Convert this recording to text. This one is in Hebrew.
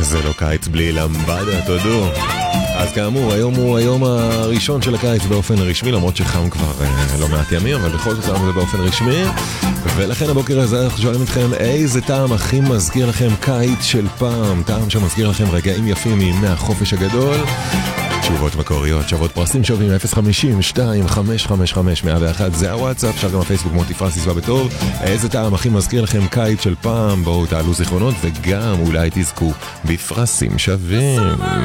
זה לא קיץ בלי למבדה, תודו. אז כאמור, היום הוא היום הראשון של הקיץ באופן רשמי, למרות שחם כבר לא מעט ימים, אבל בכל זאת היום זה באופן רשמי. ולכן הבוקר הזה אנחנו שואלים אתכם איזה טעם הכי מזכיר לכם קיץ של פעם, טעם שמזכיר לכם רגעים יפים מימי החופש הגדול. תשובות מקוריות, שוות פרסים שווים 050-2555-101, זה הוואטסאפ, אפשר גם הפייסבוק מוטי פרסיס בטוב. איזה טעם הכי מזכיר לכם קיץ של פעם, בואו תעלו זיכרונות וגם אולי תזכו בפרסים שווים.